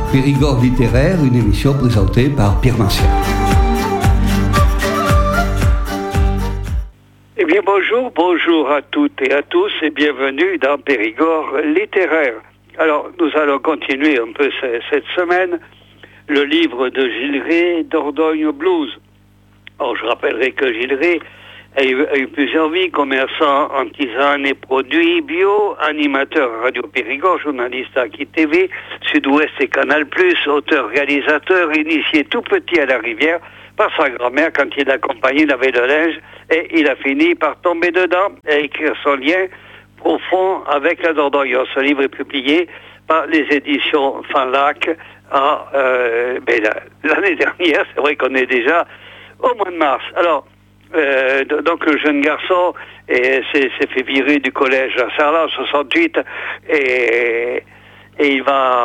Périgord littéraire, une émission présentée par Pierre Martial. Eh bien bonjour à toutes et à tous et bienvenue dans Périgord littéraire. Alors nous allons continuer un peu cette semaine le livre de Gilles Rey, Dordogne Blues. Alors je rappellerai que Gilles Rey a eu plusieurs vies, commerçant en tisane et produits bio, animateur Radio Périgord, journaliste à Aki TV, Sud-Ouest et Canal+, auteur-réalisateur, initié tout petit à la rivière par sa grand-mère quand il accompagnait laver le linge, et il a fini par tomber dedans et écrire son lien profond avec la Dordogne. Ce livre est publié par les éditions Fanlac l'année dernière. C'est vrai qu'on est déjà au mois de mars. Alors, donc le jeune garçon s'est fait virer du collège à Sarlat en 68 et il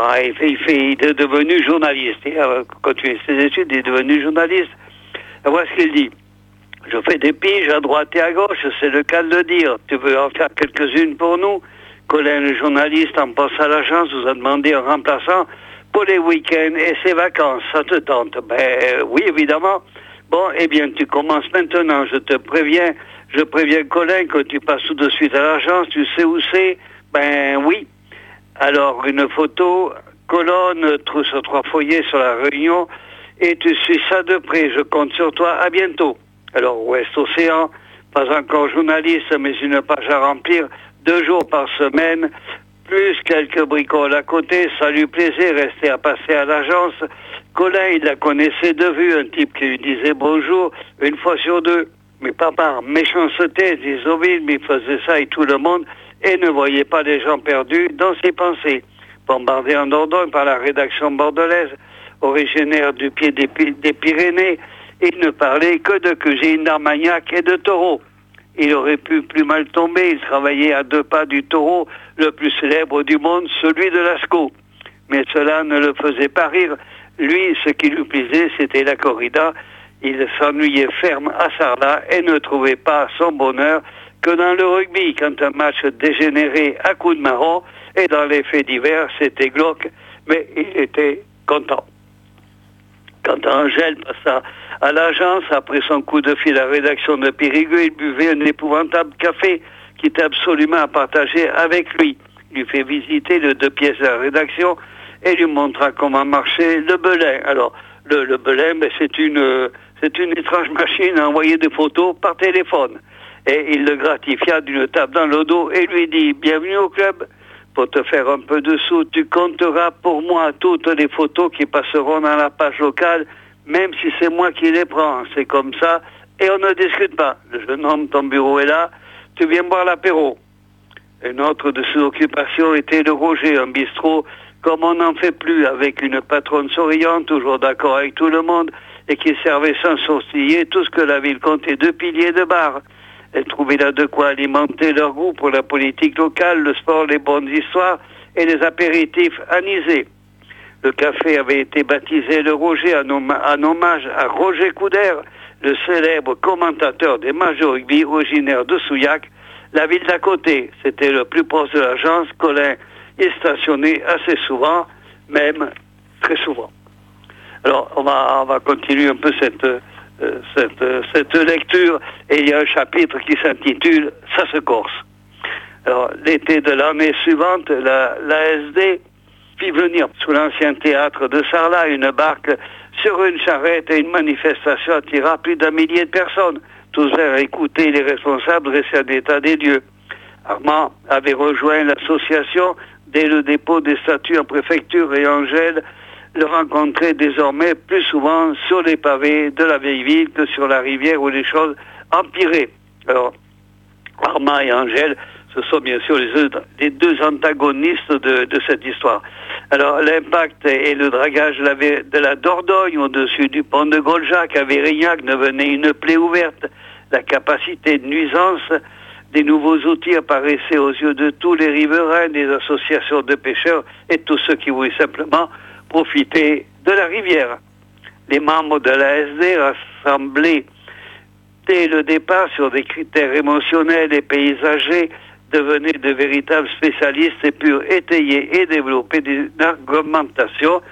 est devenu journaliste. Il a continué ses études, il est devenu journaliste. Et voilà ce qu'il dit. Je fais des piges à droite et à gauche, c'est le cas de le dire. Tu veux en faire quelques-unes pour nous? Colin, le journaliste, en poste à l'agence, vous a demandé un remplaçant pour les week-ends et ses vacances. Ça te tente? Oui, évidemment. Bon, eh bien, tu commences maintenant. Je préviens Colin que tu passes tout de suite à l'agence. Tu sais où c'est? Oui. Alors, une photo, colonne, trou sur 3 foyers sur la Réunion, et tu suis ça de près. Je compte sur toi. À bientôt. Alors, Ouest Océan, pas encore journaliste, mais une page à remplir, 2 jours par semaine, plus quelques bricoles à côté. Ça lui plaisait, rester à passer à l'agence. Colin, il la connaissait de vue, un type qui lui disait bonjour une fois sur 2. Mais pas par méchanceté, disait, mais il faisait ça avec tout le monde et ne voyait pas les gens perdus dans ses pensées. Bombardé en Dordogne par la rédaction bordelaise, originaire du pied des Pyrénées, il ne parlait que de cuisine, d'Armagnac et de taureau. Il aurait pu plus mal tomber, il travaillait à 2 pas du taureau, le plus célèbre du monde, celui de Lascaux. Mais cela ne le faisait pas rire. Lui, ce qui lui plaisait, c'était la corrida. Il s'ennuyait ferme à Sarlat et ne trouvait pas son bonheur que dans le rugby, quand un match dégénérait à coups de marron, et dans les faits divers, c'était glauque, mais il était content. Quand Angèle passa à l'agence, après son coup de fil à la rédaction de Périgueux, il buvait un épouvantable café qui était absolument à partager avec lui. Il lui fait visiter les 2 pièces de la rédaction et lui montra comment marchait le Belin. Alors, le Belin, c'est une étrange machine à envoyer des photos par téléphone. Et il le gratifia d'une tape dans le dos et lui dit « Bienvenue au club. Pour te faire un peu de sous, tu compteras pour moi toutes les photos qui passeront dans la page locale, même si c'est moi qui les prends. C'est comme ça, et on ne discute pas. Le jeune homme, ton bureau est là, tu viens boire l'apéro. » Une autre de ses occupations était le Roger, un bistrot comme on n'en fait plus, avec une patronne souriante, toujours d'accord avec tout le monde, et qui servait sans sourciller tout ce que la ville comptait 2 piliers de bar. Elle trouvait là de quoi alimenter leur goût pour la politique locale, le sport, les bonnes histoires et les apéritifs anisés. Le café avait été baptisé le Roger en hommage à Roger Coudert, le célèbre commentateur des matchs de rugby originaire de Souillac, la ville d'à côté. C'était le plus proche de l'agence. Colin y stationnait assez souvent, même très souvent. Alors, on va continuer un peu cette lecture, et il y a un chapitre qui s'intitule « Ça se corse ». Alors, l'été de l'année suivante, l'ASD fit venir sous l'ancien théâtre de Sarlat une barque sur une charrette, et une manifestation attira plus d'1 millier de personnes. Tous vinrent écouter les responsables dresser un état des lieux. Armand avait rejoint l'association dès le dépôt des statuts en préfecture, et Angèle le rencontrait désormais plus souvent sur les pavés de la vieille ville que sur la rivière où les choses empiraient. Alors, Armand et Angèle, ce sont bien sûr les 2 antagonistes de cette histoire. Alors, l'impact et le dragage de la Dordogne au-dessus du pont de Goljac à Vérignac devenait une plaie ouverte. La capacité de nuisance des nouveaux outils apparaissait aux yeux de tous les riverains, des associations de pêcheurs et tous ceux qui voulaient simplement profiter de la rivière. Les membres de l'ASD rassemblés dès le départ sur des critères émotionnels et paysagers devenaient de véritables spécialistes et purent étayer et développer des argumentations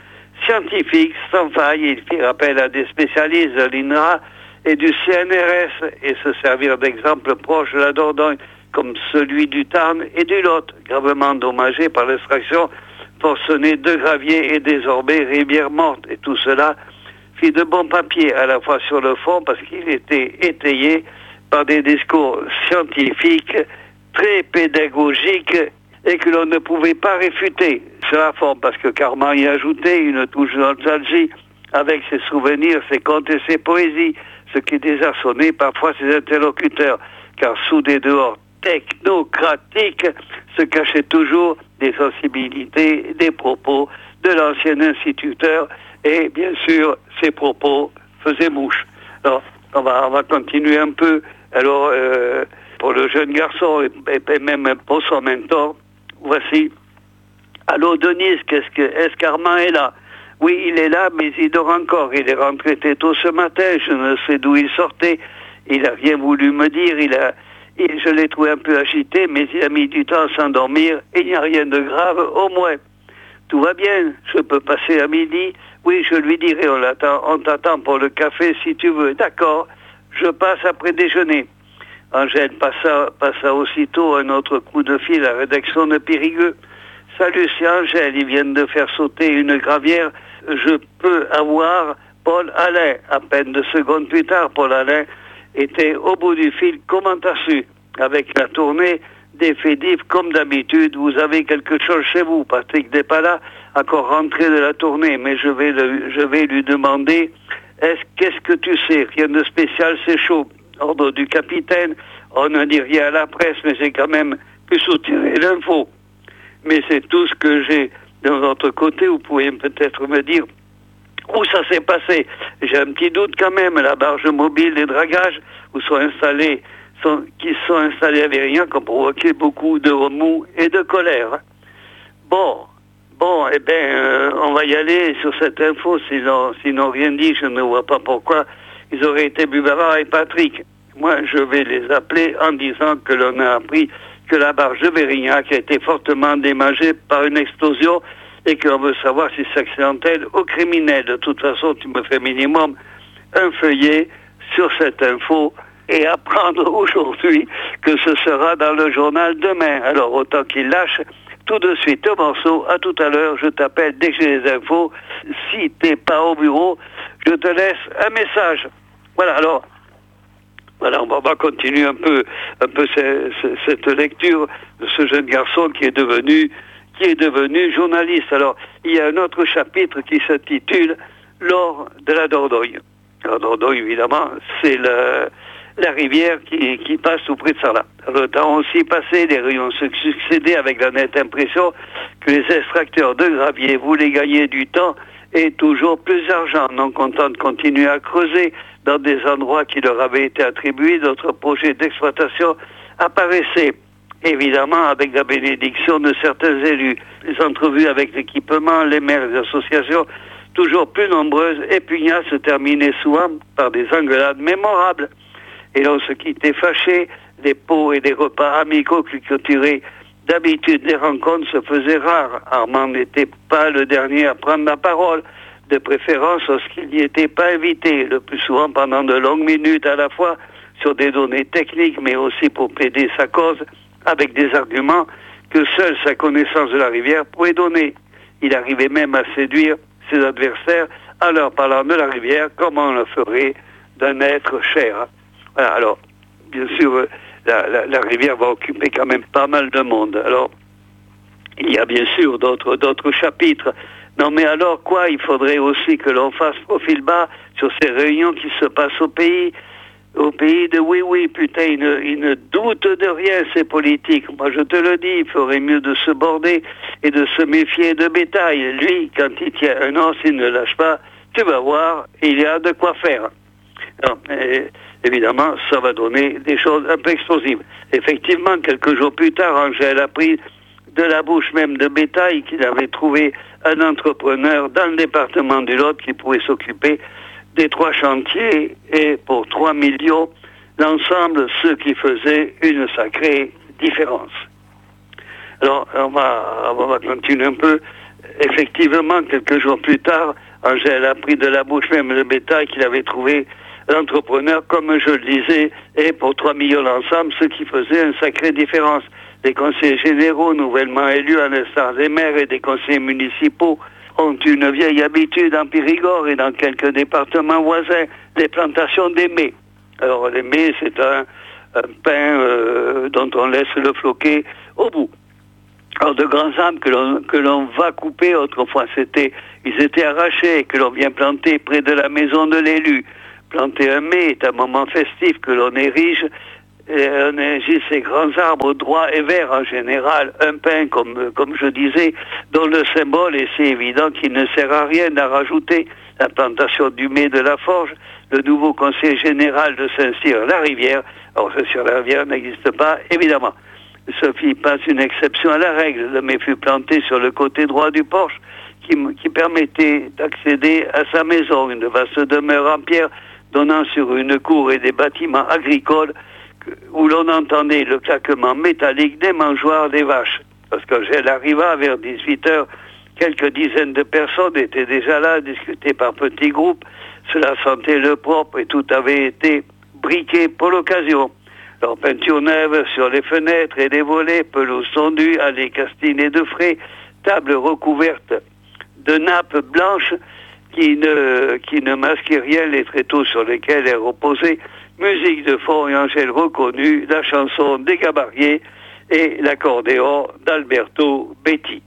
scientifique sans faille. Il fait appel à des spécialistes de l'INRA et du CNRS et se servir d'exemples proches de la Dordogne, comme celui du Tarn et du Lot, gravement endommagés par l'extraction forcenée de gravier et désormais rivière morte. Et tout cela fit de bons papiers, à la fois sur le fond, parce qu'il était étayé par des discours scientifiques très pédagogiques et que l'on ne pouvait pas réfuter sur la forme, parce que Carman y ajoutait une touche de nostalgie avec ses souvenirs, ses contes et ses poésies, ce qui désarçonnait parfois ses interlocuteurs, car sous des dehors technocratiques se cachaient toujours des sensibilités, des propos de l'ancien instituteur, et bien sûr, ces propos faisaient mouche. Alors, on va continuer un peu. Alors, pour le jeune garçon et même pour son mentor, voici. Allô Denise, est-ce qu'Armand est là? Oui, il est là, mais il dort encore. Il est rentré très tôt ce matin, je ne sais d'où il sortait. Il n'a rien voulu me dire, je l'ai trouvé un peu agité, mais il a mis du temps à s'endormir, et il n'y a rien de grave, au moins. Tout va bien, je peux passer à midi? Oui, je lui dirai, on t'attend pour le café si tu veux. D'accord, je passe après déjeuner. Angèle passa aussitôt un autre coup de fil à la rédaction de Périgueux. Salut, c'est Angèle, ils viennent de faire sauter une gravière. Je peux avoir Paul Alain. À peine 2 secondes plus tard, Paul Alain était au bout du fil. Comment t'as su? Avec la tournée des Fédifs, comme d'habitude, vous avez quelque chose chez vous. Patrick n'est pas là, encore rentré de la tournée, mais je vais lui demander, qu'est-ce que tu sais? Rien de spécial, c'est chaud. Ordre du capitaine, on ne dit rien à la presse, mais j'ai quand même pu soutirer l'info. Mais c'est tout ce que j'ai de votre côté. Vous pouvez peut-être me dire où ça s'est passé. J'ai un petit doute quand même. La barge mobile des dragages qui sont installés à Vérignac ont provoqué beaucoup de remous et de colère. Bon, eh bien, on va y aller sur cette info. Sinon rien dit, je ne vois pas pourquoi ils auraient été Buvard et Patrick. Moi, je vais les appeler en disant que l'on a appris que la barge de Vérignac a été fortement démagée par une explosion et qu'on veut savoir si c'est accidentel ou criminel. De toute façon, tu me fais minimum un feuillet sur cette info et apprendre aujourd'hui que ce sera dans le journal demain. Alors, autant qu'il lâche tout de suite un morceau. À tout à l'heure, je t'appelle dès que j'ai les infos. Si t'es pas au bureau, je te laisse un message. Voilà, alors, on va continuer un peu cette lecture de ce jeune garçon qui est devenu journaliste. Alors, il y a un autre chapitre qui s'intitule L'or de la Dordogne. La Dordogne, évidemment, c'est la rivière qui passe tout près de Sarlat. Le temps aussi passé, les rayons se succédaient avec la nette impression que les extracteurs de gravier voulaient gagner du temps et toujours plus d'argent, non contents de continuer à creuser dans des endroits qui leur avaient été attribués. D'autres projets d'exploitation apparaissaient, évidemment avec la bénédiction de certains élus. Les entrevues avec l'équipement, les maires, les associations, toujours plus nombreuses et pugnaces, se terminaient souvent par des engueulades mémorables. Et l'on se quittait fâché, des pots et des repas amicaux qui clôturaient. D'habitude, les rencontres se faisaient rares. Armand n'était pas le dernier à prendre la parole, de préférence lorsqu'il n'y était pas invité, le plus souvent pendant de longues minutes à la fois, sur des données techniques, mais aussi pour plaider sa cause, avec des arguments que seule sa connaissance de la rivière pouvait donner. Il arrivait même à séduire ses adversaires en leur parlant de la rivière comme on le ferait d'un être cher. Voilà, alors, bien sûr, la rivière va occuper quand même pas mal de monde. Alors, il y a bien sûr d'autres chapitres. Non, mais alors quoi? Il faudrait aussi que l'on fasse profil bas sur ces réunions qui se passent au pays de oui, putain, ils ne doutent de rien, ces politiques. Moi, je te le dis, il ferait mieux de se border et de se méfier de bétail. Lui, quand il tient un os, il ne lâche pas. Tu vas voir, il y a de quoi faire. Non, évidemment, ça va donner des choses un peu explosives. Effectivement, quelques jours plus tard, Angèle a pris de la bouche même de bétail qu'il avait trouvé un entrepreneur dans le département du Lot qui pouvait s'occuper des 3 chantiers et pour 3 millions l'ensemble, ce qui faisait une sacrée différence. Alors, on va continuer un peu. effectivement, quelques jours plus tard, Angèle a pris de la bouche même le bétail qu'il avait trouvé l'entrepreneur, comme je le disais, et pour 3 millions ensemble, ce qui faisait une sacrée différence. Les conseillers généraux nouvellement élus, à l'instar des maires et des conseillers municipaux, ont une vieille habitude en Périgord et dans quelques départements voisins, les plantations des mets. Alors les mets, c'est un pain dont on laisse le floquer au bout. Alors de grands arbres que l'on va couper, autrefois ils étaient arrachés et que l'on vient planter près de la maison de l'élu. Planter un mets est un moment festif que l'on érige. On érige ces grands arbres droits et verts en général, un pin comme je disais, dont le symbole, et c'est évident qu'il ne sert à rien d'en rajouter, la plantation du mets de la Forge, le nouveau conseiller général de Saint-Cyr-la-Rivière. Alors Saint-Cyr-la-Rivière n'existe pas, évidemment. Sophie passe une exception à la règle. Le mets fut planté sur le côté droit du porche qui permettait d'accéder à sa maison, une vaste demeure en pierre donnant sur une cour et des bâtiments agricoles où l'on entendait le claquement métallique des mangeoires des vaches. Parce que Angèle arriva vers 18h, quelques dizaines de personnes étaient déjà là, discutaient par petits groupes. Cela sentait le propre et tout avait été briqué pour l'occasion. Alors, peinture neuve sur les fenêtres et les volets, pelouse tondue, allées castinées de frais, table recouverte de nappes blanches qui ne masquaient rien, les tréteaux sur lesquels elle reposait. Musique de fond et Angèle reconnue, la chanson des Gabariers et l'accordéon d'Alberto Betti.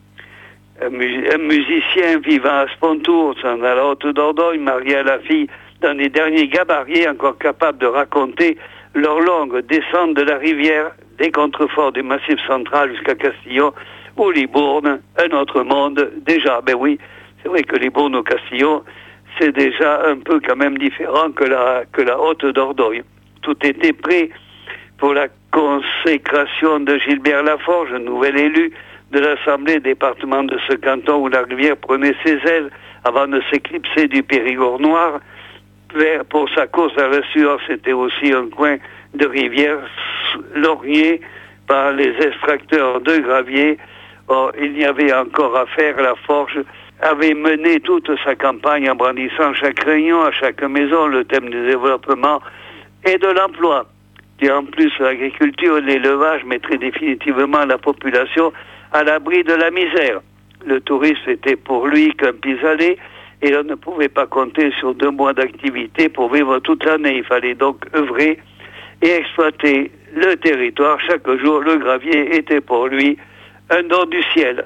Un musicien vivant à Spontour, à la Haute-Dordogne, marié à la fille d'un des derniers Gabariers, encore capable de raconter leur longue descente de la rivière, des contreforts du Massif central jusqu'à Castillon, ou Libourne, un autre monde déjà. Ben oui, c'est vrai que Libourne au Castillon, c'est déjà un peu quand même différent que la Haute-Dordogne. Tout était prêt pour la consécration de Gilbert Laforge, nouvel élu de l'Assemblée département de ce canton où la rivière prenait ses ailes avant de s'éclipser du Périgord noir. Pour sa course à la sueur, c'était aussi un coin de rivière lorgné par les extracteurs de gravier. Or, il y avait encore à faire. La Forge avait mené toute sa campagne en brandissant chaque réunion, à chaque maison, le thème du développement et de l'emploi. Et en plus, l'agriculture et l'élevage mettraient définitivement la population à l'abri de la misère. Le tourisme était pour lui qu'un pis-aller, et on ne pouvait pas compter sur 2 mois d'activité pour vivre toute l'année. Il fallait donc œuvrer et exploiter le territoire. Chaque jour, le gravier était pour lui un don du ciel.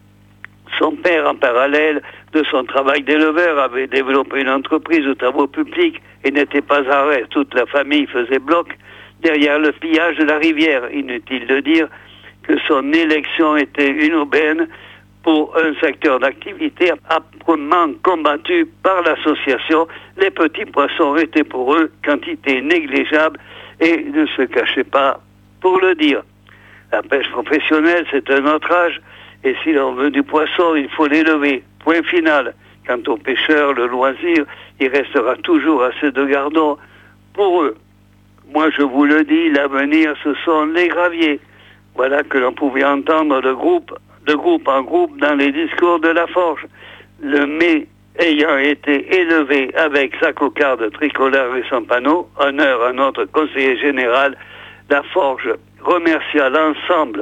Son père, en parallèle de son travail d'éleveur, avait développé une entreprise de travaux publics et n'était pas à l'arrêt. Toute la famille faisait bloc derrière le pillage de la rivière. Inutile de dire que son élection était une aubaine pour un secteur d'activité âprement combattu par l'association. Les petits poissons étaient pour eux quantité négligeable et ne se cachaient pas pour le dire. La pêche professionnelle, c'est un autre âge, et si l'on veut du poisson, il faut l'élever. Point final. Quant aux pêcheurs, le loisir, il restera toujours assez de gardons pour eux. Moi, je vous le dis, l'avenir, ce sont les graviers. Voilà que l'on pouvait entendre de groupe en groupe dans les discours de la Forge. Le mets ayant été élevé avec sa cocarde tricolore et son panneau, honneur à notre conseiller général, la Forge remercia l'ensemble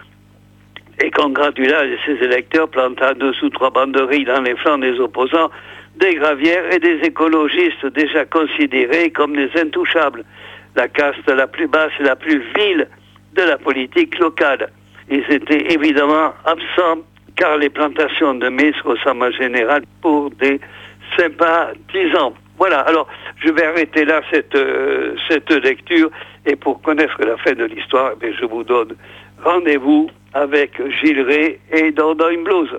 et congratula ses électeurs, planta 2 ou 3 banderilles dans les flancs des opposants, des gravières et des écologistes déjà considérés comme des intouchables, la caste la plus basse et la plus vile de la politique locale. Ils étaient évidemment absents car les plantations de mets ressemblent en général pour des sympathisants. Voilà, alors je vais arrêter là cette lecture et pour connaître la fin de l'histoire, je vous donne rendez-vous avec Gilles Ray et Dordogne Blues.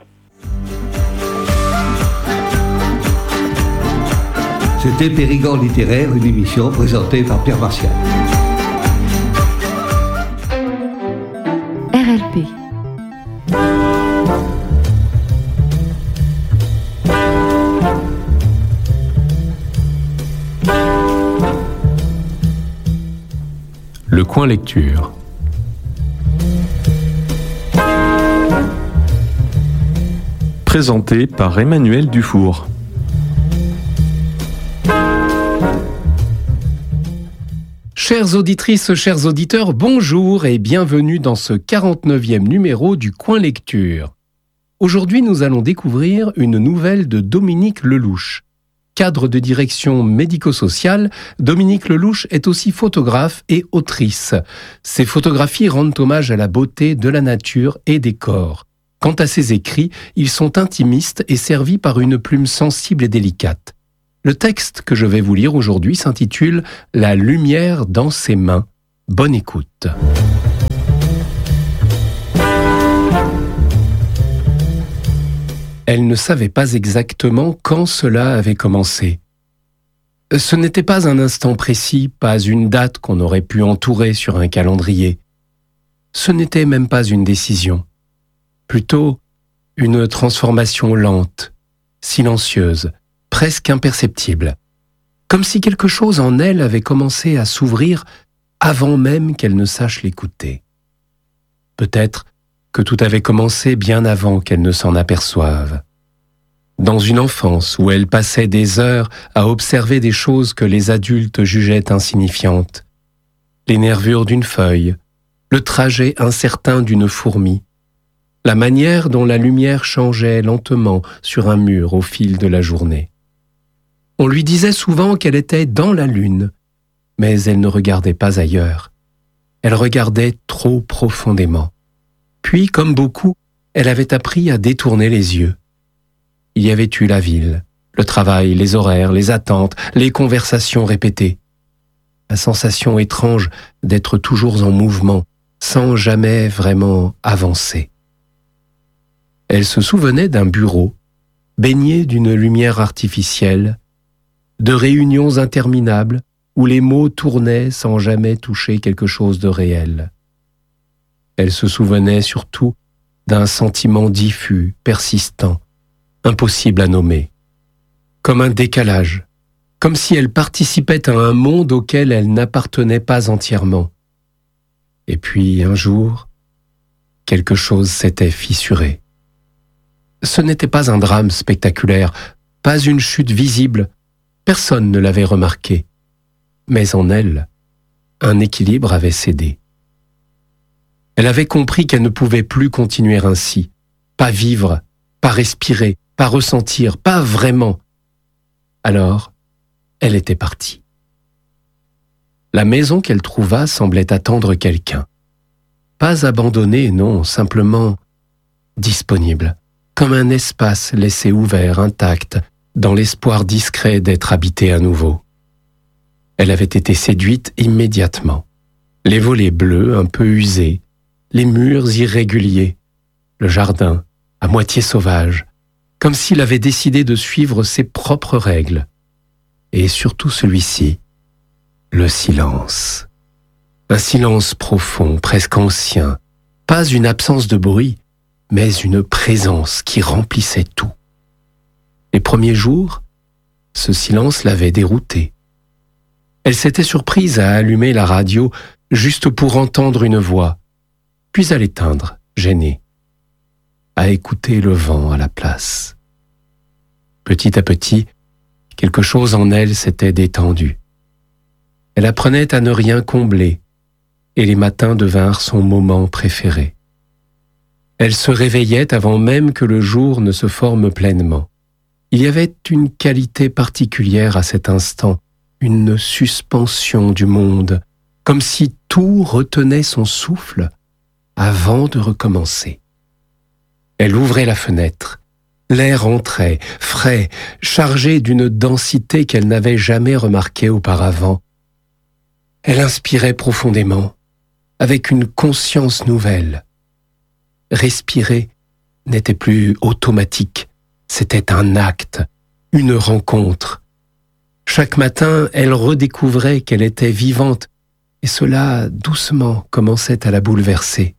C'était Périgord littéraire, une émission présentée par Pierre Martial. RLP. Le coin lecture. présenté par Emmanuel Dufour. Chères auditrices, chers auditeurs, bonjour et bienvenue dans ce 49e numéro du Coin Lecture. Aujourd'hui, nous allons découvrir une nouvelle de Dominique Lelouch. Cadre de direction médico-sociale, Dominique Lelouch est aussi photographe et autrice. Ses photographies rendent hommage à la beauté de la nature et des corps. Quant à ses écrits, ils sont intimistes et servis par une plume sensible et délicate. Le texte que je vais vous lire aujourd'hui s'intitule « La lumière dans ses mains ». Bonne écoute. Elle ne savait pas exactement quand cela avait commencé. Ce n'était pas un instant précis, pas une date qu'on aurait pu entourer sur un calendrier. Ce n'était même pas une décision. Plutôt une transformation lente, silencieuse, presque imperceptible. Comme si quelque chose en elle avait commencé à s'ouvrir avant même qu'elle ne sache l'écouter. Peut-être que tout avait commencé bien avant qu'elle ne s'en aperçoive. Dans une enfance où elle passait des heures à observer des choses que les adultes jugeaient insignifiantes. Les nervures d'une feuille, le trajet incertain d'une fourmi, la manière dont la lumière changeait lentement sur un mur au fil de la journée. On lui disait souvent qu'elle était dans la lune, mais elle ne regardait pas ailleurs. Elle regardait trop profondément. Puis, comme beaucoup, elle avait appris à détourner les yeux. Il y avait eu la ville, le travail, les horaires, les attentes, les conversations répétées. La sensation étrange d'être toujours en mouvement, sans jamais vraiment avancer. Elle se souvenait d'un bureau, baigné d'une lumière artificielle, de réunions interminables où les mots tournaient sans jamais toucher quelque chose de réel. Elle se souvenait surtout d'un sentiment diffus, persistant, impossible à nommer, comme un décalage, comme si elle participait à un monde auquel elle n'appartenait pas entièrement. Et puis, un jour, quelque chose s'était fissuré. Ce n'était pas un drame spectaculaire, pas une chute visible, personne ne l'avait remarqué. Mais en elle, un équilibre avait cédé. Elle avait compris qu'elle ne pouvait plus continuer ainsi, pas vivre, pas respirer, pas ressentir, pas vraiment. Alors, elle était partie. La maison qu'elle trouva semblait attendre quelqu'un. Pas abandonnée, non, simplement disponible, comme un espace laissé ouvert, intact, dans l'espoir discret d'être habité à nouveau. Elle avait été séduite immédiatement. Les volets bleus un peu usés, les murs irréguliers, le jardin à moitié sauvage, comme s'il avait décidé de suivre ses propres règles. Et surtout celui-ci, le silence. Un silence profond, presque ancien, pas une absence de bruit, mais une présence qui remplissait tout. Les premiers jours, ce silence l'avait déroutée. Elle s'était surprise à allumer la radio juste pour entendre une voix, puis à l'éteindre, gênée, à écouter le vent à la place. Petit à petit, quelque chose en elle s'était détendu. Elle apprenait à ne rien combler, et les matins devinrent son moment préféré. Elle se réveillait avant même que le jour ne se forme pleinement. Il y avait une qualité particulière à cet instant, une suspension du monde, comme si tout retenait son souffle avant de recommencer. Elle ouvrait la fenêtre. L'air entrait, frais, chargé d'une densité qu'elle n'avait jamais remarquée auparavant. Elle inspirait profondément, avec une conscience nouvelle. Respirer n'était plus automatique, c'était un acte, une rencontre. Chaque matin, elle redécouvrait qu'elle était vivante, et cela, doucement, commençait à la bouleverser.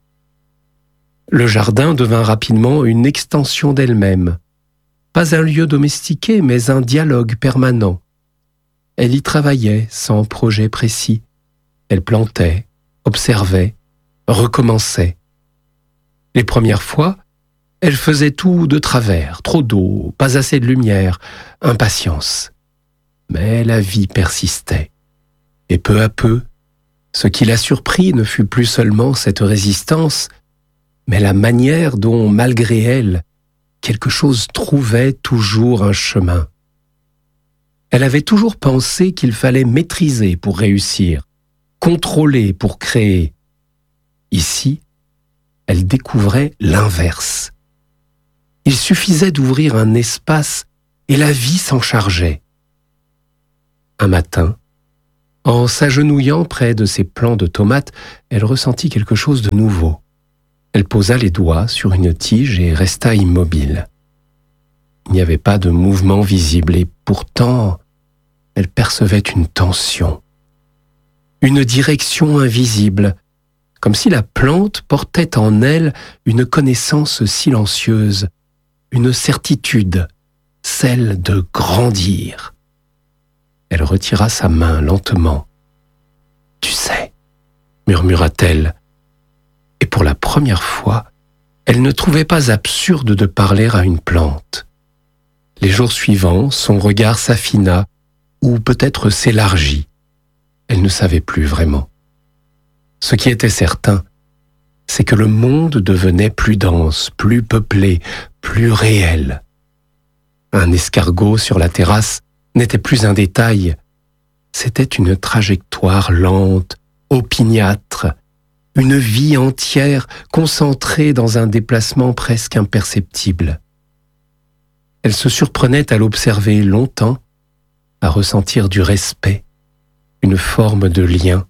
Le jardin devint rapidement une extension d'elle-même. Pas un lieu domestiqué, mais un dialogue permanent. Elle y travaillait sans projet précis. Elle plantait, observait, recommençait. Les premières fois, Elle faisait tout de travers, trop d'eau, pas assez de lumière, impatience. Mais la vie persistait. Et peu à peu, ce qui la surprit ne fut plus seulement cette résistance, mais la manière dont, malgré elle, quelque chose trouvait toujours un chemin. Elle avait toujours pensé qu'il fallait maîtriser pour réussir, contrôler pour créer. Ici, elle découvrait l'inverse. Il suffisait d'ouvrir un espace et la vie s'en chargeait. Un matin, en s'agenouillant près de ses plants de tomates, elle ressentit quelque chose de nouveau. Elle posa les doigts sur une tige et resta immobile. Il n'y avait pas de mouvement visible et pourtant, elle percevait une tension, une direction invisible, comme si la plante portait en elle une connaissance silencieuse, une certitude, celle de grandir. Elle retira sa main lentement. « Tu sais » murmura-t-elle. Et pour la première fois, elle ne trouvait pas absurde de parler à une plante. Les jours suivants, son regard s'affina, ou peut-être s'élargit. Elle ne savait plus vraiment. Ce qui était certain, c'est que le monde devenait plus dense, plus peuplé, plus réel. Un escargot sur la terrasse n'était plus un détail, c'était une trajectoire lente, opiniâtre, une vie entière concentrée dans un déplacement presque imperceptible. Elle se surprenait à l'observer longtemps, à ressentir du respect, une forme de lien.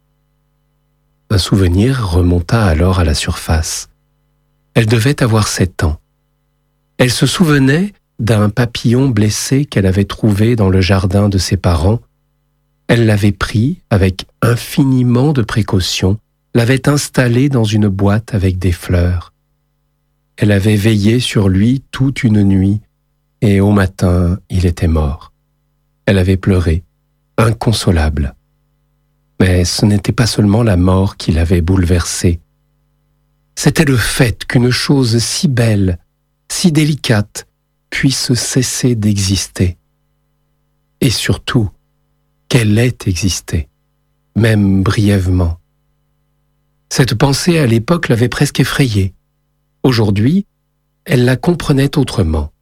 Un souvenir remonta alors à la surface. Elle devait avoir 7 ans. Elle se souvenait d'un papillon blessé qu'elle avait trouvé dans le jardin de ses parents. Elle l'avait pris avec infiniment de précaution, l'avait installé dans une boîte avec des fleurs. Elle avait veillé sur lui toute une nuit et au matin, il était mort. Elle avait pleuré, inconsolable. Mais ce n'était pas seulement la mort qui l'avait bouleversée. C'était le fait qu'une chose si belle, si délicate, puisse cesser d'exister. Et surtout, qu'elle ait existé, même brièvement. Cette pensée à l'époque l'avait presque effrayée. Aujourd'hui, elle la comprenait autrement.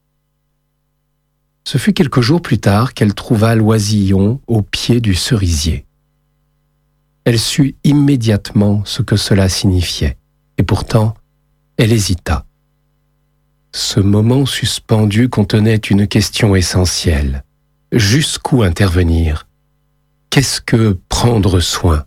Ce fut quelques jours plus tard qu'elle trouva l'oisillon au pied du cerisier. Elle sut immédiatement ce que cela signifiait, et pourtant, elle hésita. Ce moment suspendu contenait une question essentielle. Jusqu'où intervenir? Qu'est-ce que prendre soin?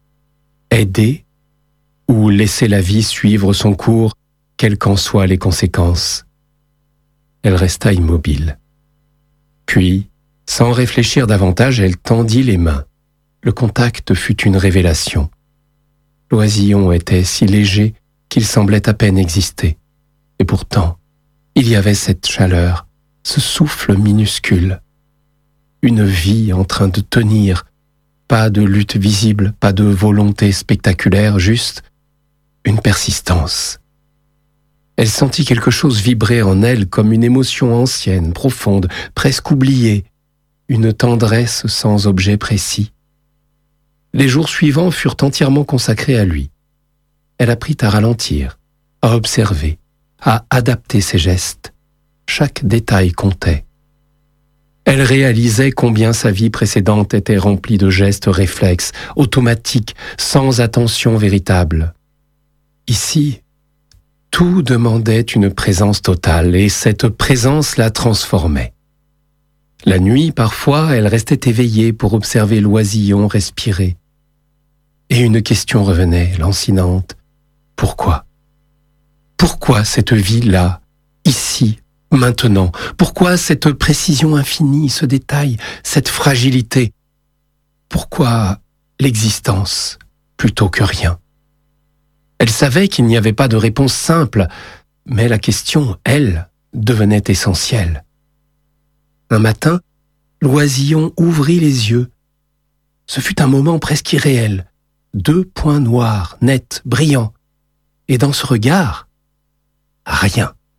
Aider ou laisser la vie suivre son cours, quelles qu'en soient les conséquences? Elle resta immobile. Puis, sans réfléchir davantage, elle tendit les mains. Le contact fut une révélation. L'oisillon était si léger qu'il semblait à peine exister. Et pourtant, il y avait cette chaleur, ce souffle minuscule. Une vie en train de tenir, pas de lutte visible, pas de volonté spectaculaire, juste une persistance. Elle sentit quelque chose vibrer en elle comme une émotion ancienne, profonde, presque oubliée, une tendresse sans objet précis. Les jours suivants furent entièrement consacrés à lui. Elle apprit à ralentir, à observer, à adapter ses gestes. Chaque détail comptait. Elle réalisait combien sa vie précédente était remplie de gestes réflexes, automatiques, sans attention véritable. Ici, tout demandait une présence totale et cette présence la transformait. La nuit, parfois, elle restait éveillée pour observer l'oisillon respirer. Et une question revenait, lancinante. Pourquoi? Pourquoi cette vie-là, ici, maintenant? Pourquoi cette précision infinie, ce détail, cette fragilité? Pourquoi l'existence plutôt que rien? Elle savait qu'il n'y avait pas de réponse simple, mais la question, elle, devenait essentielle. Un matin, l'oisillon ouvrit les yeux. Ce fut un moment presque irréel. 2 points noirs, nets, brillants. Et dans ce regard, rien.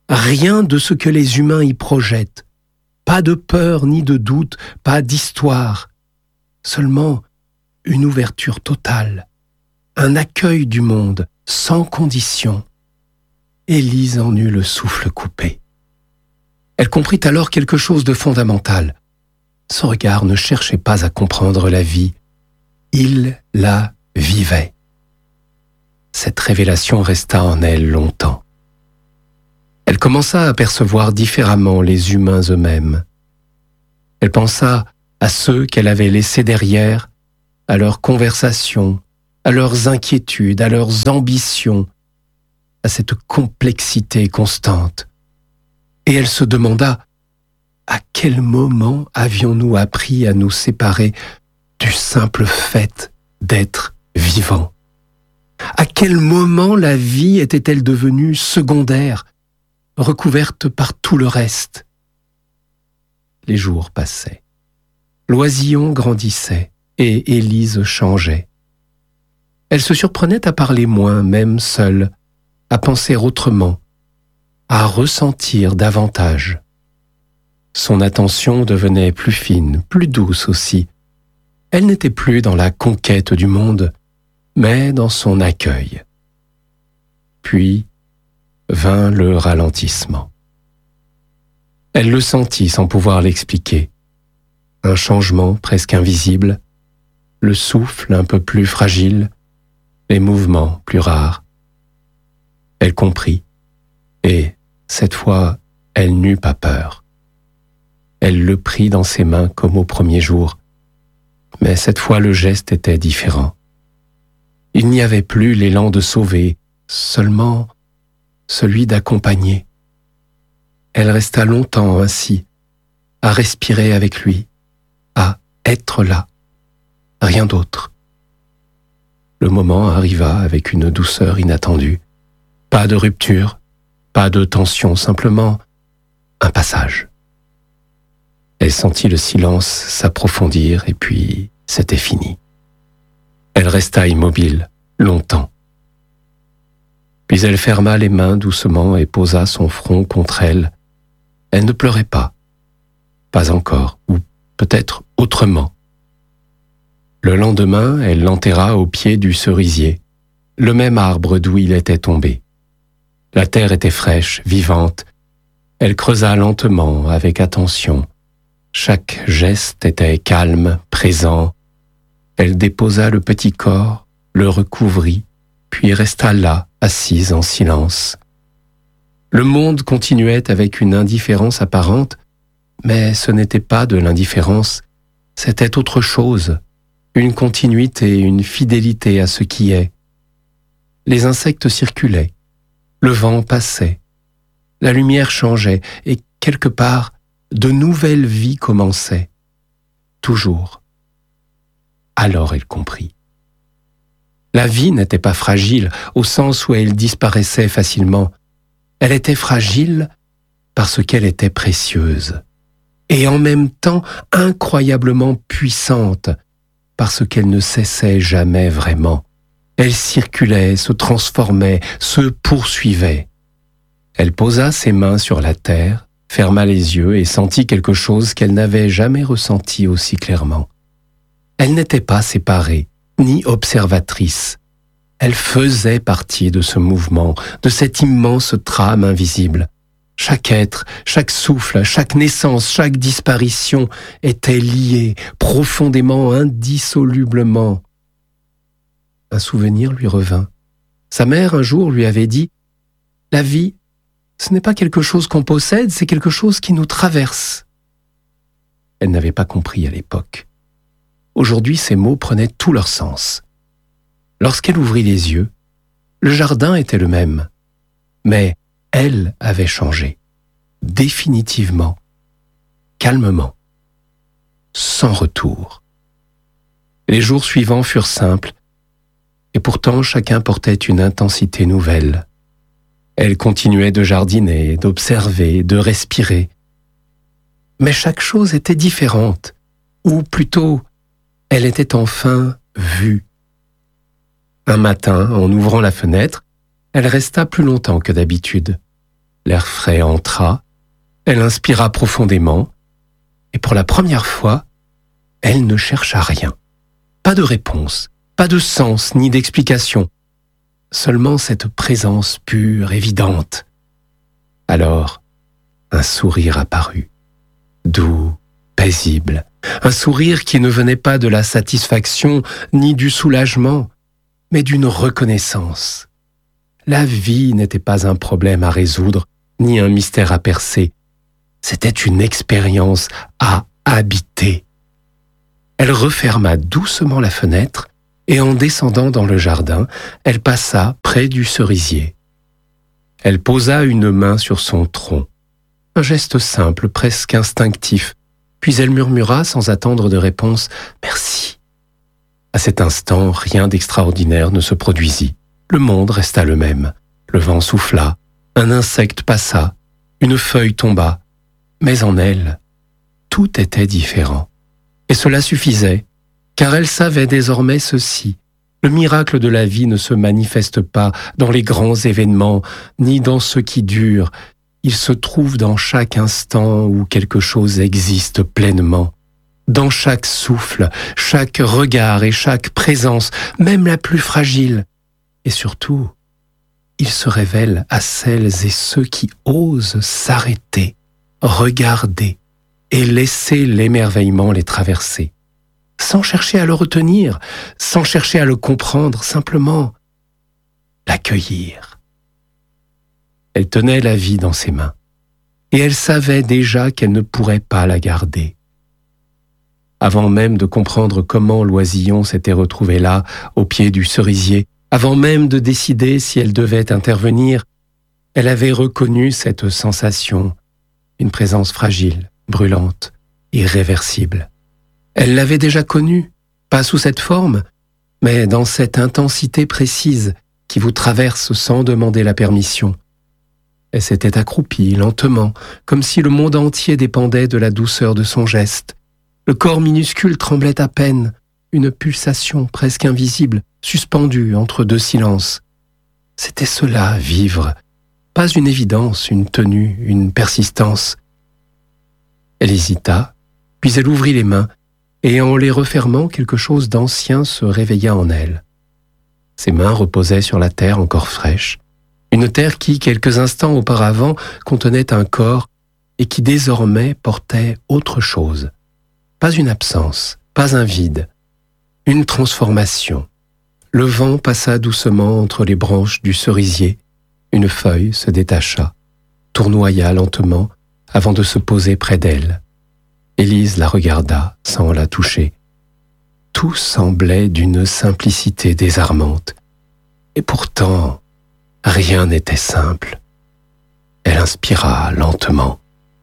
rien de ce que les humains y projettent. Pas de peur ni de doute, pas d'histoire. Seulement une ouverture totale, un accueil du monde sans condition. Élise en eut le souffle coupé. Elle comprit alors quelque chose de fondamental. Son regard ne cherchait pas à comprendre la vie, il la vivait. Cette révélation resta en elle longtemps. Elle commença à percevoir différemment les humains eux-mêmes. Elle pensa à ceux qu'elle avait laissés derrière, à leurs conversations, à leurs inquiétudes, à leurs ambitions, à cette complexité constante. Et elle se demanda à quel moment avions-nous appris à nous séparer du simple fait d'être vivant? À quel moment la vie était-elle devenue secondaire, recouverte par tout le reste? Les jours passaient. L'oisillon grandissait et Élise changeait. Elle se surprenait à parler moins, même seule, à penser autrement, à ressentir davantage. Son attention devenait plus fine, plus douce aussi. Elle n'était plus dans la conquête du monde, mais dans son accueil. Puis vint le ralentissement. Elle le sentit sans pouvoir l'expliquer. Un changement presque invisible, le souffle un peu plus fragile, les mouvements plus rares. Elle comprit, et cette fois, elle n'eut pas peur. Elle le prit dans ses mains comme au premier jour, mais cette fois le geste était différent. Il n'y avait plus l'élan de sauver, seulement celui d'accompagner. Elle resta longtemps ainsi, à respirer avec lui, à être là, rien d'autre. Le moment arriva avec une douceur inattendue. Pas de rupture, pas de tension, simplement un passage. Elle sentit le silence s'approfondir et puis c'était fini. Elle resta immobile, longtemps. Puis elle ferma les mains doucement et posa son front contre elle. Elle ne pleurait pas encore, ou peut-être autrement. Le lendemain, elle l'enterra au pied du cerisier, le même arbre d'où il était tombé. La terre était fraîche, vivante. Elle creusa lentement, avec attention. Chaque geste était calme, présent. Elle déposa le petit corps, le recouvrit, puis resta là, assise en silence. Le monde continuait avec une indifférence apparente, mais ce n'était pas de l'indifférence, c'était autre chose, une continuité, une fidélité à ce qui est. Les insectes circulaient, le vent passait, la lumière changeait et quelque part, de nouvelles vies commençaient. Toujours. Alors elle comprit. La vie n'était pas fragile au sens où elle disparaissait facilement. Elle était fragile parce qu'elle était précieuse et en même temps incroyablement puissante parce qu'elle ne cessait jamais vraiment. Elle circulait, se transformait, se poursuivait. Elle posa ses mains sur la terre, ferma les yeux et sentit quelque chose qu'elle n'avait jamais ressenti aussi clairement. Elle n'était pas séparée, ni observatrice. Elle faisait partie de ce mouvement, de cette immense trame invisible. Chaque être, chaque souffle, chaque naissance, chaque disparition était lié, profondément, indissolublement. Un souvenir lui revint. Sa mère, un jour, lui avait dit « La vie, ce n'est pas quelque chose qu'on possède, c'est quelque chose qui nous traverse. » Elle n'avait pas compris à l'époque. Aujourd'hui, ces mots prenaient tout leur sens. Lorsqu'elle ouvrit les yeux, le jardin était le même, mais elle avait changé, définitivement, calmement, sans retour. Les jours suivants furent simples, et pourtant chacun portait une intensité nouvelle. Elle continuait de jardiner, d'observer, de respirer. Mais chaque chose était différente, ou plutôt, elle était enfin vue. Un matin, en ouvrant la fenêtre, elle resta plus longtemps que d'habitude. L'air frais entra, elle inspira profondément, et pour la première fois, elle ne chercha rien. Pas de réponse, pas de sens ni d'explication, seulement cette présence pure, évidente. Alors, un sourire apparut, doux, paisible, un sourire qui ne venait pas de la satisfaction ni du soulagement, mais d'une reconnaissance. La vie n'était pas un problème à résoudre, ni un mystère à percer. C'était une expérience à habiter. Elle referma doucement la fenêtre et en descendant dans le jardin, elle passa près du cerisier. Elle posa une main sur son tronc, un geste simple, presque instinctif, puis elle murmura sans attendre de réponse « Merci ». À cet instant, rien d'extraordinaire ne se produisit. Le monde resta le même. Le vent souffla, un insecte passa, une feuille tomba. Mais en elle, tout était différent. Et cela suffisait, car elle savait désormais ceci. Le miracle de la vie ne se manifeste pas dans les grands événements, ni dans ceux qui durent. Il se trouve dans chaque instant où quelque chose existe pleinement. Dans chaque souffle, chaque regard et chaque présence, même la plus fragile. Et surtout, il se révèle à celles et ceux qui osent s'arrêter, regarder et laisser l'émerveillement les traverser. Sans chercher à le retenir, sans chercher à le comprendre, simplement l'accueillir. Elle tenait la vie dans ses mains, et elle savait déjà qu'elle ne pourrait pas la garder. Avant même de comprendre comment l'oisillon s'était retrouvé là, au pied du cerisier, avant même de décider si elle devait intervenir, elle avait reconnu cette sensation, une présence fragile, brûlante, irréversible. Elle l'avait déjà connue, pas sous cette forme, mais dans cette intensité précise qui vous traverse sans demander la permission. Elle s'était accroupie lentement, comme si le monde entier dépendait de la douceur de son geste. Le corps minuscule tremblait à peine, une pulsation presque invisible, suspendue entre deux silences. C'était cela, vivre. Pas une évidence, une tenue, une persistance. Elle hésita, puis elle ouvrit les mains, et en les refermant, quelque chose d'ancien se réveilla en elle. Ses mains reposaient sur la terre encore fraîche, une terre qui, quelques instants auparavant, contenait un corps et qui désormais portait autre chose. Pas une absence, pas un vide, une transformation. Le vent passa doucement entre les branches du cerisier, une feuille se détacha, tournoya lentement avant de se poser près d'elle. Élise la regarda sans la toucher. Tout semblait d'une simplicité désarmante. Et pourtant, rien n'était simple. Elle inspira lentement.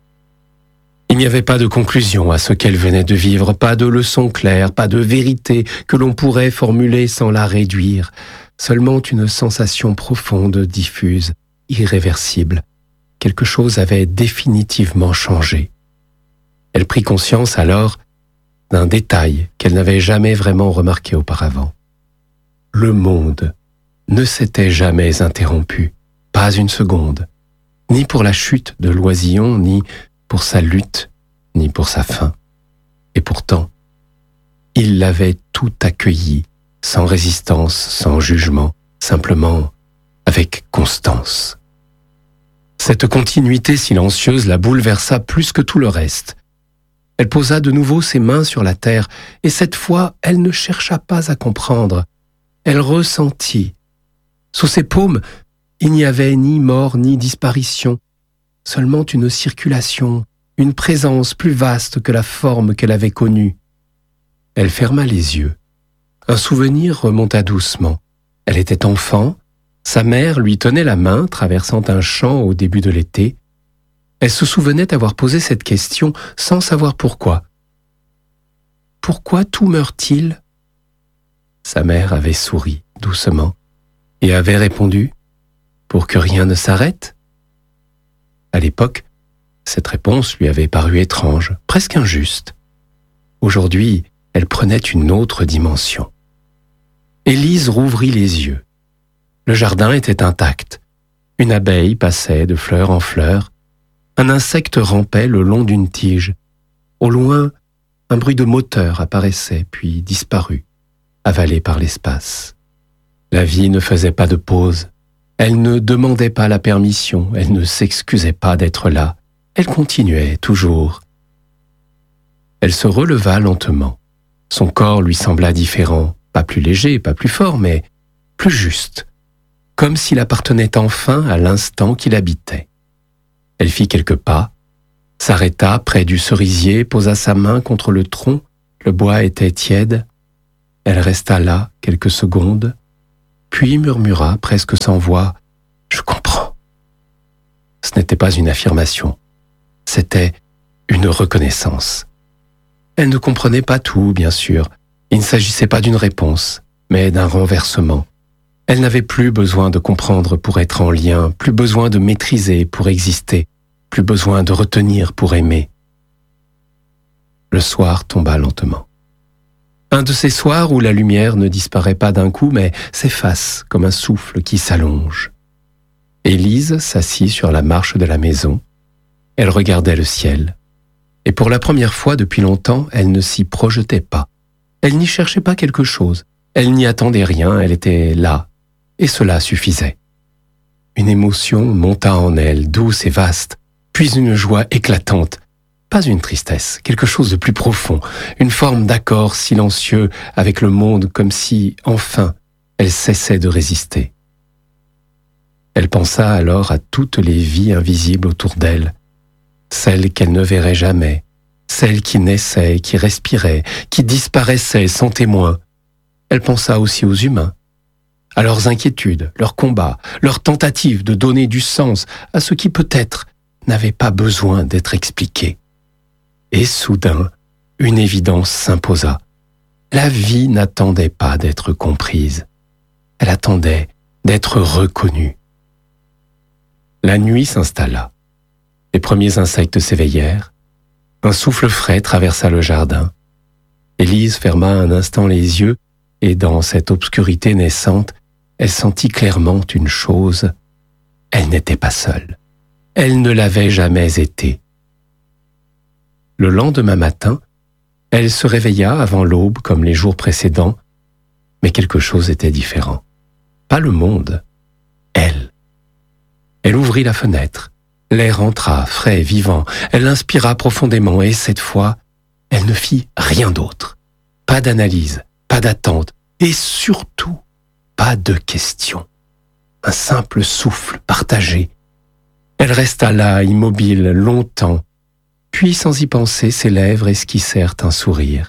Il n'y avait pas de conclusion à ce qu'elle venait de vivre, pas de leçon claire, pas de vérité que l'on pourrait formuler sans la réduire, seulement une sensation profonde, diffuse, irréversible. Quelque chose avait définitivement changé. Elle prit conscience alors d'un détail qu'elle n'avait jamais vraiment remarqué auparavant. Le monde ne s'était jamais interrompu, pas une seconde, ni pour la chute de l'oisillon, ni pour sa lutte, ni pour sa fin. Et pourtant, il l'avait tout accueilli, sans résistance, sans jugement, simplement avec constance. Cette continuité silencieuse la bouleversa plus que tout le reste. Elle posa de nouveau ses mains sur la terre, et cette fois, elle ne chercha pas à comprendre. Elle ressentit. Sous ses paumes, il n'y avait ni mort ni disparition, seulement une circulation, une présence plus vaste que la forme qu'elle avait connue. Elle ferma les yeux. Un souvenir remonta doucement. Elle était enfant, sa mère lui tenait la main traversant un champ au début de l'été. Elle se souvenait avoir posé cette question sans savoir pourquoi. Pourquoi tout meurt-il ? Sa mère avait souri doucement et avait répondu « Pour que rien ne s'arrête ?» À l'époque, cette réponse lui avait paru étrange, presque injuste. Aujourd'hui, elle prenait une autre dimension. Élise rouvrit les yeux. Le jardin était intact. Une abeille passait de fleur en fleur. Un insecte rampait le long d'une tige. Au loin, un bruit de moteur apparaissait puis disparut, avalé par l'espace. La vie ne faisait pas de pause. Elle ne demandait pas la permission, elle ne s'excusait pas d'être là. Elle continuait toujours. Elle se releva lentement. Son corps lui sembla différent, pas plus léger, pas plus fort, mais plus juste, comme s'il appartenait enfin à l'instant qu'il habitait. Elle fit quelques pas, s'arrêta près du cerisier, posa sa main contre le tronc, le bois était tiède. Elle resta là quelques secondes, puis murmura presque sans voix « Je comprends ». Ce n'était pas une affirmation, c'était une reconnaissance. Elle ne comprenait pas tout, bien sûr. Il ne s'agissait pas d'une réponse, mais d'un renversement. Elle n'avait plus besoin de comprendre pour être en lien, plus besoin de maîtriser pour exister, plus besoin de retenir pour aimer. Le soir tomba lentement. Un de ces soirs où la lumière ne disparaît pas d'un coup, mais s'efface comme un souffle qui s'allonge. Élise s'assit sur la marche de la maison. Elle regardait le ciel. Et pour la première fois depuis longtemps, elle ne s'y projetait pas. Elle n'y cherchait pas quelque chose. Elle n'y attendait rien, elle était là. Et cela suffisait. Une émotion monta en elle, douce et vaste, puis une joie éclatante. Pas une tristesse, quelque chose de plus profond, une forme d'accord silencieux avec le monde, comme si, enfin, elle cessait de résister. Elle pensa alors à toutes les vies invisibles autour d'elle, celles qu'elle ne verrait jamais, celles qui naissaient, qui respiraient, qui disparaissaient sans témoin. Elle pensa aussi aux humains, à leurs inquiétudes, leurs combats, leurs tentatives de donner du sens à ce qui peut-être n'avait pas besoin d'être expliqué. Et soudain, une évidence s'imposa. La vie n'attendait pas d'être comprise. Elle attendait d'être reconnue. La nuit s'installa. Les premiers insectes s'éveillèrent. Un souffle frais traversa le jardin. Élise ferma un instant les yeux et dans cette obscurité naissante, elle sentit clairement une chose. Elle n'était pas seule. Elle ne l'avait jamais été. Le lendemain matin, elle se réveilla avant l'aube comme les jours précédents, mais quelque chose était différent. Pas le monde, elle. Elle ouvrit la fenêtre. L'air entra, frais, vivant. Elle inspira profondément et cette fois, elle ne fit rien d'autre. Pas d'analyse, pas d'attente et surtout pas de questions. Un simple souffle partagé. Elle resta là, immobile, longtemps. Puis, sans y penser, ses lèvres esquissèrent un sourire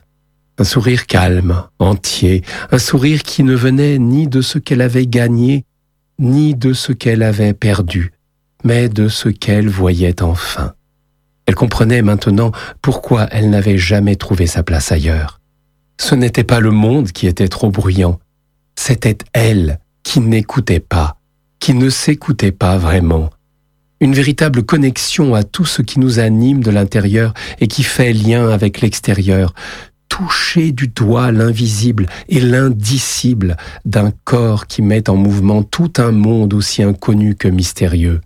calme, entier, un sourire qui ne venait ni de ce qu'elle avait gagné, ni de ce qu'elle avait perdu, mais de ce qu'elle voyait enfin. Elle comprenait maintenant pourquoi elle n'avait jamais trouvé sa place ailleurs. Ce n'était pas le monde qui était trop bruyant, c'était elle qui n'écoutait pas, qui ne s'écoutait pas vraiment. Une véritable connexion à tout ce qui nous anime de l'intérieur et qui fait lien avec l'extérieur, toucher du doigt l'invisible et l'indicible d'un corps qui met en mouvement tout un monde aussi inconnu que mystérieux.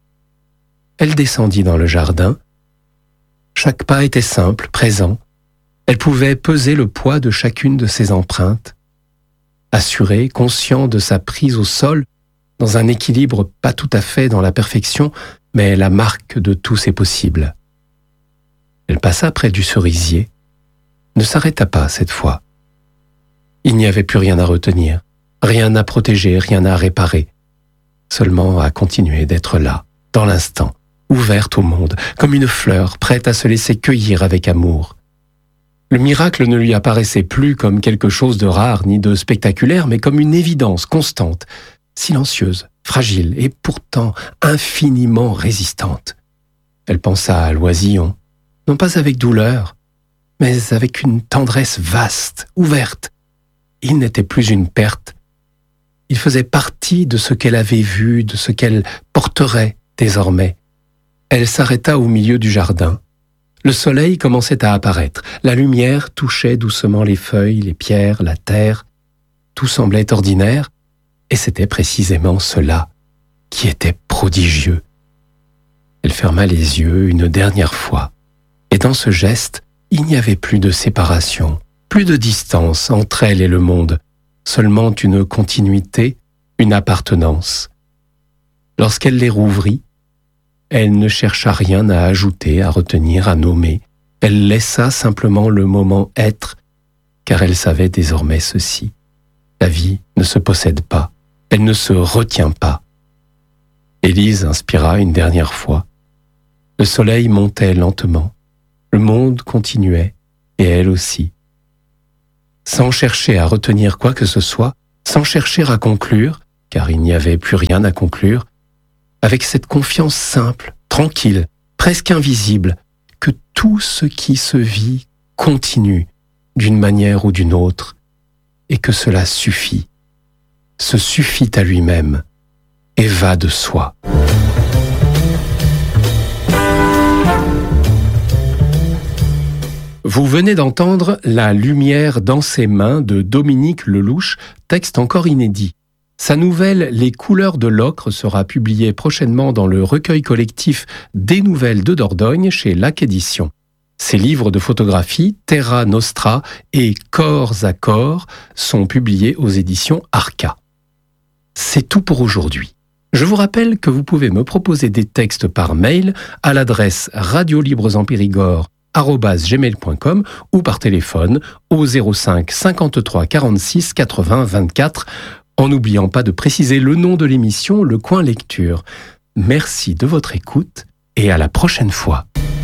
Elle descendit dans le jardin. Chaque pas était simple, présent. Elle pouvait peser le poids de chacune de ses empreintes. Assurée, conscient de sa prise au sol, dans un équilibre pas tout à fait dans la perfection, mais la marque de tous ses possibles. Elle passa près du cerisier, ne s'arrêta pas cette fois. Il n'y avait plus rien à retenir, rien à protéger, rien à réparer, seulement à continuer d'être là, dans l'instant, ouverte au monde, comme une fleur prête à se laisser cueillir avec amour. Le miracle ne lui apparaissait plus comme quelque chose de rare ni de spectaculaire, mais comme une évidence constante, silencieuse, fragile et pourtant infiniment résistante. Elle pensa à l'oisillon, non pas avec douleur, mais avec une tendresse vaste, ouverte. Il n'était plus une perte. Il faisait partie de ce qu'elle avait vu, de ce qu'elle porterait désormais. Elle s'arrêta au milieu du jardin. Le soleil commençait à apparaître. La lumière touchait doucement les feuilles, les pierres, la terre. Tout semblait ordinaire, et c'était précisément cela qui était prodigieux. Elle ferma les yeux une dernière fois, et dans ce geste, il n'y avait plus de séparation, plus de distance entre elle et le monde, seulement une continuité, une appartenance. Lorsqu'elle les rouvrit, elle ne chercha rien à ajouter, à retenir, à nommer. Elle laissa simplement le moment être, car elle savait désormais ceci. La vie ne se possède pas, elle ne se retient pas. Élise inspira une dernière fois. Le soleil montait lentement, le monde continuait, et elle aussi. Sans chercher à retenir quoi que ce soit, sans chercher à conclure, car il n'y avait plus rien à conclure, avec cette confiance simple, tranquille, presque invisible, que tout ce qui se vit continue d'une manière ou d'une autre, et que cela suffit, se suffit à lui-même et va de soi. Vous venez d'entendre La lumière dans ses mains de Dominique Lelouch, texte encore inédit. Sa nouvelle Les couleurs de l'ocre sera publiée prochainement dans le recueil collectif Des nouvelles de Dordogne chez Lac Éditions. Ses livres de photographie Terra Nostra et Corps à corps sont publiés aux éditions Arca. C'est tout pour aujourd'hui. Je vous rappelle que vous pouvez me proposer des textes par mail à l'adresse radiolibresenpérigord@gmail.com ou par téléphone au 05 53 46 80 24, en n'oubliant pas de préciser le nom de l'émission, Le Coin Lecture. Merci de votre écoute et à la prochaine fois.